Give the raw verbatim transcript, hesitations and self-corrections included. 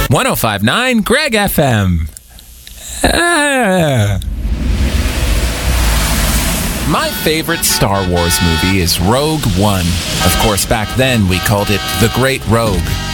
one oh five point nine Greg F M. Ah. My favorite Star Wars movie is Rogue One. Of course, back then we called it The Great Rogue.